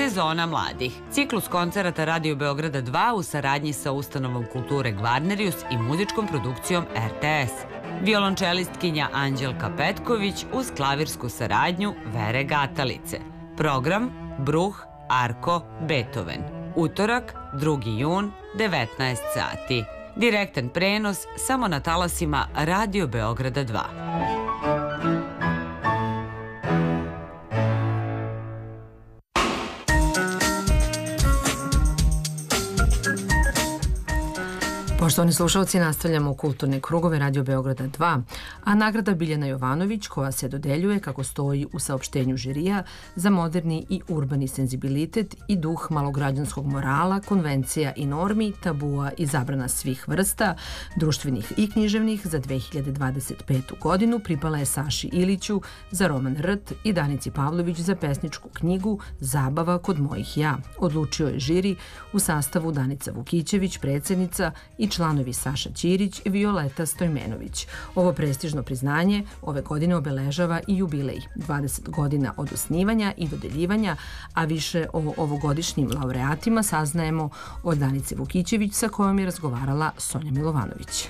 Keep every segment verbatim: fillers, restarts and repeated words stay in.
Sezona mladih. Ciklus koncerata Radio Beograda dva u saradnji sa Ustanovom kulture Gvarnerius i muzičkom produkcijom R T S. Violončelistkinja Anđelka Petković uz klavirsku saradnju Vere Gatalice. Program Bruh, Arko, Beethoven. Utorak, drugi jun, devetnaest sati. Direktan prenos samo na talasima Radio Beograda dva. Poštovani slušalci, nastavljamo Kulturne krugove Radio Beograda dva, a nagrada Biljana Jovanović, koja se dodeljuje, kako stoji u saopštenju žirija, za moderni i urbani senzibilitet i duh malograđanskog morala, konvencija i normi, tabua i zabrana svih vrsta, društvenih i književnih, za dve hiljade dvadeset petu godinu pripala je Saši Iliću za roman Rt i Danici Pavlović za pesničku knjigu Zabava kod mojih ja. Odlučio je žiri u sastavu Danica Vukićević, predsjednica, i članovi Saša Ćirić i Violeta Stojmenović. Ovo prestižno priznanje ove godine obeležava i jubilej, dvadeset godina od osnivanja i dodeljivanja, a više o ovogodišnjim laureatima saznajemo od Danice Vukićević, sa kojom je razgovarala Sonja Milovanović.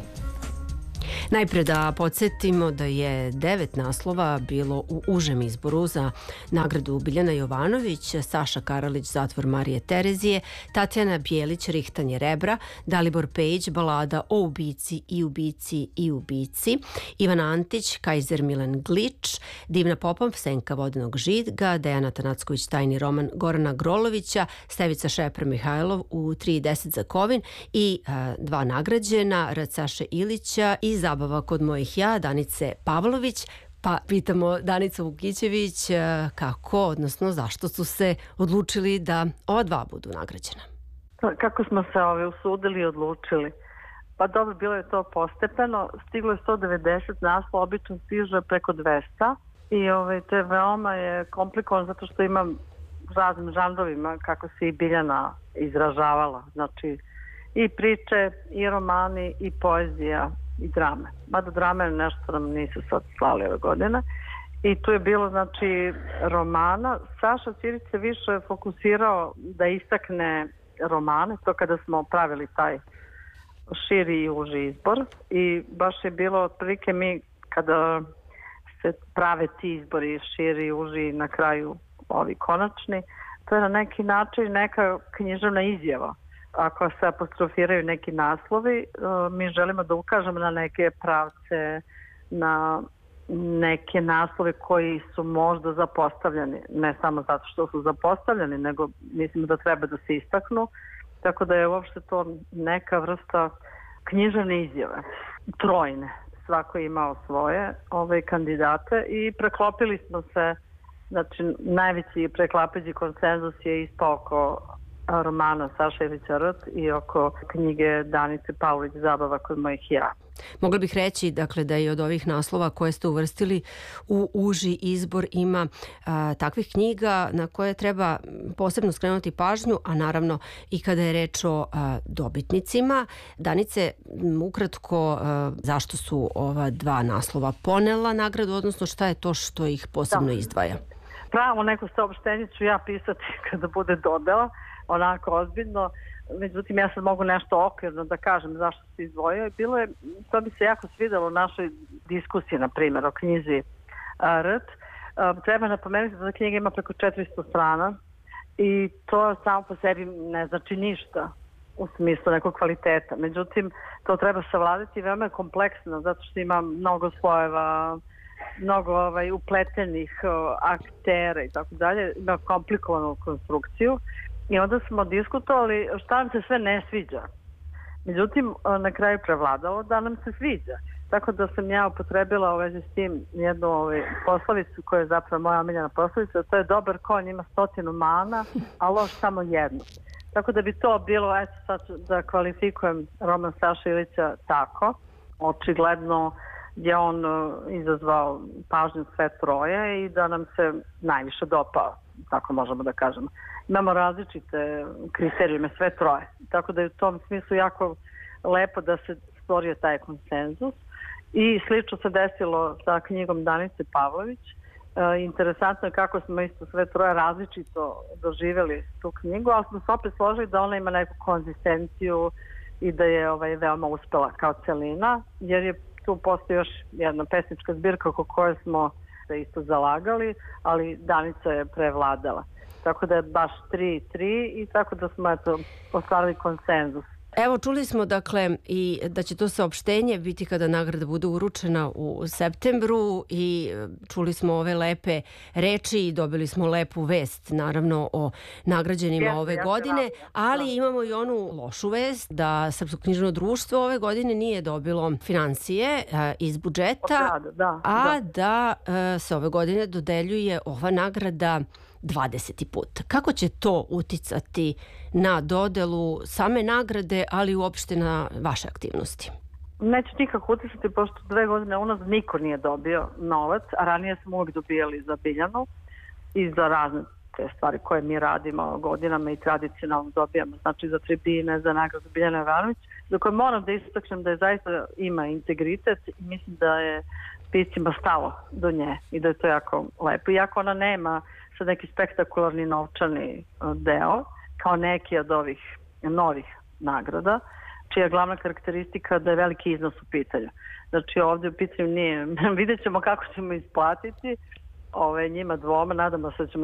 Najpre da podsjetimo da je devet naslova bilo u užem izboru za nagradu Biljana Jovanović, Saša Karalić Zatvor Marije Terezije, Tatjana Bijelić Rihtanje rebra, Dalibor Pejić Balada o ubici i ubici i ubici, Ivan Antić Kajzer Milan Glič, Divna Popom Senka vodenog žiga, Dejana Tanacković Tajni roman Gorana Grolovića, Stevica Šepra Mihajlov u tri i deset za Kovin i a, dva nagrađena Rad Saše Ilića i Zabava kod mojih ja, Danice Pavlović. Pa pitamo Danicu Vukićević kako, odnosno zašto su se odlučili da ova dva budu nagrađena? Kako smo se ove usudili i odlučili? Pa dobro, bilo je to postepeno. Stiglo je sto devedeset naslova, obično stiže preko dvesta i ove, to je veoma je komplikovano zato što imam raznim žanrovima kako se i Biljana izražavala. Znači i priče, i romani, i poezija, i drame. Mada drame nešto nam nisu sad slali ove godine. I tu je bilo, znači, romana. Saša Ćirić se više fokusirao da istakne romane, to kada smo pravili taj širi i uži izbor. I baš je bilo otprilike mi, kada se prave ti izbori širi i uži na kraju ovi konačni, to je na neki način neka književna izjava. Ako se apostrofiraju neki naslovi, mi želimo da ukažemo na neke pravce, na neke naslove koji su možda zapostavljeni, ne samo zato što su zapostavljeni, nego mislimo da treba da se istaknu, tako da je uopšte to neka vrsta književne izjave, trojne. Svako je imao svoje ove kandidate i preklopili smo se, znači najveći preklapeđi konsenzus je isto oko romana Saša Ilića Rt i oko knjige Danice Pavlović Zabava kod mojih ja. Mogla bih reći, dakle, da i od ovih naslova koje ste uvrstili u uži izbor ima a, takvih knjiga na koje treba posebno skrenuti pažnju, a naravno i kada je reč o a, dobitnicima. Danice, ukratko, a, zašto su ova dva naslova ponela nagradu, odnosno šta je to što ih posebno da izdvaja? Pravo neko saopštenje ću ja pisati kada bude dodela, onako ozbiljno. Međutim, ja sad mogu nešto okvirno da kažem zašto se izdvojio. Bilo je, to bi se jako svidelo u našoj diskusiji, na primjer, o knjizi Rt. Treba napomenuti da knjiga ima preko četiristo strana i to samo po sebi ne znači ništa u smislu nekog kvaliteta. Međutim, to treba savladati, veoma je kompleksno zato što ima mnogo slojeva, mnogo ovaj, upletenih aktera i tako dalje, ima komplikovanu konstrukciju. I onda smo diskutovali šta nam se sve ne sviđa. Međutim, na kraju prevladalo da nam se sviđa. Tako da sam ja upotrebila u vezi s tim jednu ovaj, poslovicu koja je zapravo moja omiljena poslovica, to je dobar konj ima stotinu mana, a loš samo jednu. Tako da bi to bilo, eto sad da kvalifikujem roman Saša Ilića tako. Očigledno je on izazvao pažnju sve troje i da nam se najviše dopao, tako možemo da kažemo. Imamo različite kriterijume, sve troje. Tako da je u tom smislu jako lepo da se stvorio taj konsenzus. I slično se desilo sa knjigom Danice Pavlović. E, interesantno je kako smo isto sve troje različito doživjeli tu knjigu, ali smo se opet složili da ona ima neku konzistenciju i da je ovaj, veoma uspela kao celina, jer je tu postoji još jedna pesnička zbirka oko koje smo se isto zalagali, ali Danica je prevladala. Tako da je baš tri tri i tako da smo eto, ostvarili konsenzus. Evo, čuli smo dakle i da će to saopštenje biti kada nagrada bude uručena u septembru i čuli smo ove lepe reči i dobili smo lepu vest naravno o nagrađenima ja, ove ja godine, ali da. Imamo i onu lošu vest da Srpsko književno društvo ove godine nije dobilo financije a, iz budžeta, Rada, da, a da, da a, se ove godine dodeljuje ova nagrada dvadeseti put. Kako će to uticati na dodelu same nagrade, ali uopšte na vaše aktivnosti? Neće nikako uticati, pošto dve godine unazad niko nije dobio novac, a ranije smo uvijek dobijali za Biljanu i za razne te stvari koje mi radimo godinama i tradicionalno dobijamo, znači za tribine, za nagradu Biljana Jovanović, za koje moram da istaknem da je zaista ima integritet i mislim da je piscima stalo do nje i da je to jako lepo. Iako ona nema sad neki spektakularni novčani deo, kao neki od ovih novih nagrada, čija je glavna karakteristika da je veliki iznos u pitanju. Znači ovdje u pitanju nije, vidjet ćemo kako ćemo isplatiti ove, njima dvoma, nadamo se da ćemo